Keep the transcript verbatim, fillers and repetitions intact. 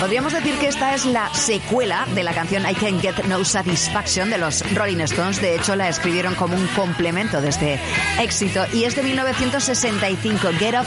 Podríamos decir que esta es la secuela de la canción I Can't Get No Satisfaction de los Rolling Stones. De hecho, la escribieron como un complemento de este éxito y es de mil novecientos sesenta y cinco. Get Off